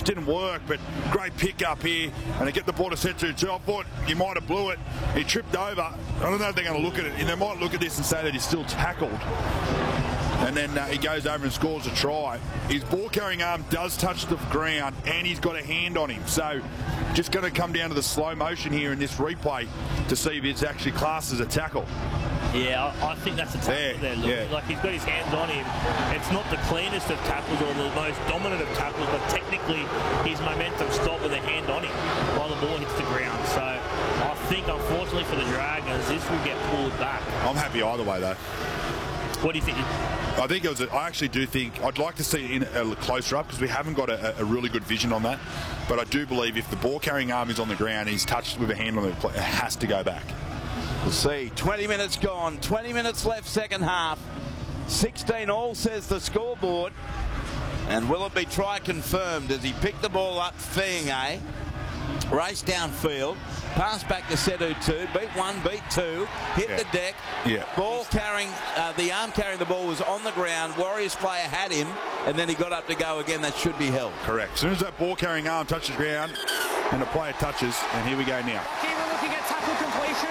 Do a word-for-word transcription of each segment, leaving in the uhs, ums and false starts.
just didn't work, but great pick up here, and they get the ball to set two two. I thought he might have blew it. He tripped over. I don't know if they're going to look at it. They might look at this and say that he's still tackled. And then uh, he goes over and scores a try. His ball-carrying arm does touch the ground, and he's got a hand on him. So just going to come down to the slow motion here in this replay to see if it's actually classed as a tackle. Yeah, I, I think that's a tackle there. there. Look, Yeah. like he's got his hands on him. It's not the cleanest of tackles or the most dominant of tackles, but technically his momentum stopped with a hand on him while the ball hits the ground. So I think, unfortunately for the Dragons, this will get pulled back. I'm happy either way, though. What do you think? I think it was. A, I actually do think I'd like to see it in a closer up because we haven't got a, a really good vision on that. But I do believe if the ball-carrying arm is on the ground, he's touched with a hand on it, it has to go back. We'll see. twenty minutes gone. twenty minutes left, second half. sixteen all, says the scoreboard. And will it be try confirmed as he picked the ball up, Fiinga, race downfield, pass back to Setu two, beat one, beat two, hit yeah. the deck. Yeah. Ball carrying, uh, the arm carrying the ball was on the ground. Warriors player had him, and then he got up to go again. That should be held. Correct. As soon as that ball-carrying arm touches the ground, and the player touches, and here we go now. Here we're looking at tackle completion.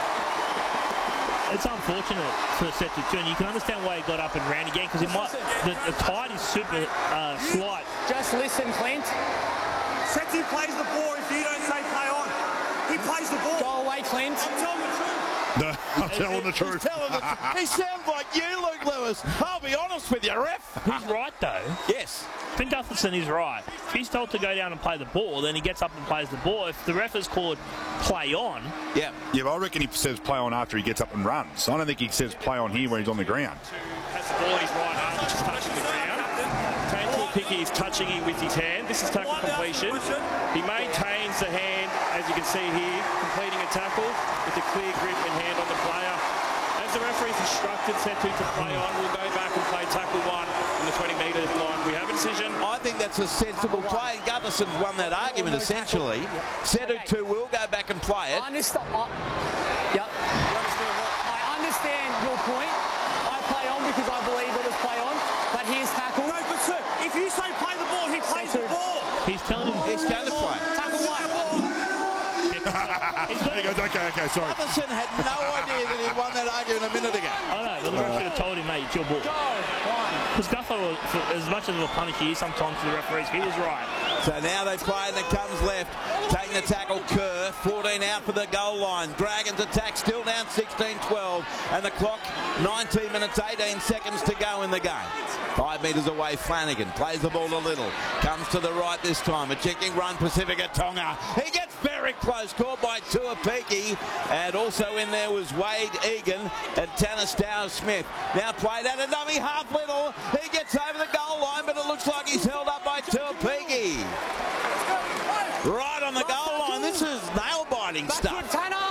It's unfortunate for Setu two, and you can understand why he got up and ran again because it might. The, the tide is super uh, slight. Just listen, Clint. Setu plays the ball if you don't say play on. He plays the ball. Go away, Clint. I'm telling the truth. No, I'm telling the truth. Telling the, he sounds like you, Luke Lewis. I'll be honest with you, ref. He's right, though. Yes. Finn Gutherson is right. If he's told to go down and play the ball, then he gets up and plays the ball. If the ref has called play on... Yeah. Yeah, but I reckon he says play on after he gets up and runs. I don't think he says play on here when he's on the ground. Has the ball in his right arm, which is touching the ground. Tankle Picky is touching it with his hand. This is tackle completion. He maintains the hand, as you can see here, completing a tackle with a clear grip and hand on the player. As the referee's instructed Setu to play on, we'll go back and play tackle one on the twenty metre line. We have a decision. I think that's a sensible play. Gutherson's won that argument, essentially. Setu two will go back and play it. I understand. I, yep. I understand your point. I play on because I believe it was play on. But here's tackle. No, but sir, if you say play the ball, he plays the ball. He's telling him... He's going to play. Tackle one. He goes, okay, okay, sorry. Gutherson had no idea that he'd won that argument a minute ago. I know, but the ref should have told him, mate, it's your ball. Because Gutho, as much as of a punish he is sometimes to the referees, he was right. So now they play and it comes left. Taking the tackle, Kerr. fourteen out for the goal line. Dragons attack, still down sixteen twelve. And the clock, nineteen minutes, eighteen seconds to go in the game. Five metres away, Flanagan plays the ball a little. Comes to the right this time. A checking run, Pacifica Tonga. He gets very close, caught by Tuapiki. And also in there was Wade Egan and Tanner Stowers-Smith. Now played at a dummy half little. He gets over the goal line, but it looks like he's held up by Tuapiki. Right on the goal line. This is nail-biting stuff.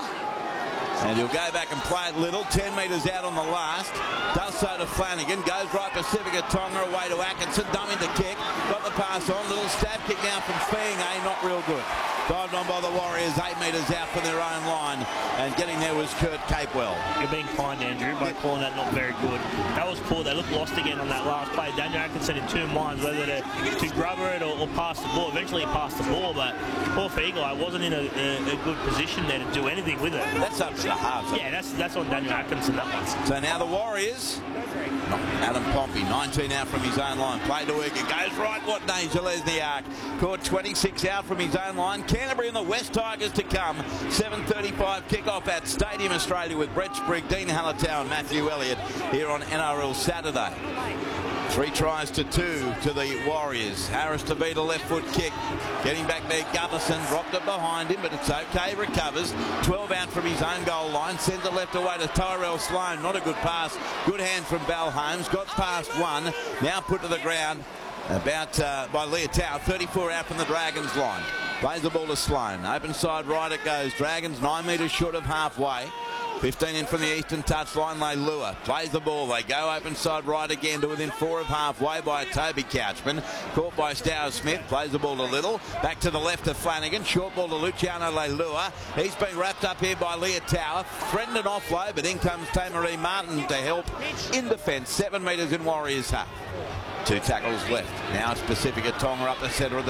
And he'll go back and play it little. ten metres out on the last. Does so to Flanagan. Goes right Pacifica Tonga away to Atkinson. Dummy the kick. Got the pass on. Little stab kick now from Fiinga. Not real good. Dived on by the Warriors. eight metres out from their own line. And getting there was Kurt Capewell. You're being kind, Andrew, by calling that not very good. That was poor. They looked lost again on that last play. Daniel Atkinson in two minds whether to, to grubber it or, or pass the ball. Eventually he passed the ball, but poor Fiinga wasn't in a, a, a good position there to do anything with it. That's up to the halves. Yeah, that's that's on Daniel Atkinson, that one. So now the Warriors. Adam Pompey, nineteen out from his own line. Play to Egan. Goes right, what name? Lesniak. Caught twenty-six out from his own line. Canterbury and the West Tigers to come. seven thirty-five kickoff at Stadium Australia with Brett Sprigg, Dean Hallertau and Matthew Elliott here on N R L Saturday. Three tries to two to the Warriors. Harris to beat a left foot kick. Getting back there, Gutherson dropped it behind him, but it's okay. Recovers. twelve out from his own goal line. Sends it left away to Tyrell Sloan. Not a good pass. Good hand from Bal Holmes. Got past one. Now put to the ground about uh, by Leotau. thirty-four out from the Dragons line. Plays the ball to Sloan. Open side right it goes. Dragons nine metres short of halfway. fifteen in from the eastern touchline, Leilua plays the ball. They go open side right again to within four of halfway by Toby Couchman. Caught by Stowers-Smith, plays the ball a little. Back to the left of Flanagan. Short ball to Luciano Leilua. He's been wrapped up here by Leotau. Threatened an offload, but in comes Tamaree Martin to help in defence. Seven metres in Warriors half. Two tackles left. Now it's Pacifica Tonga up the centre of the